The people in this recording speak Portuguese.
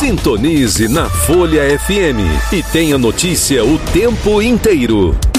Sintonize na Folha FM e tenha notícia o tempo inteiro.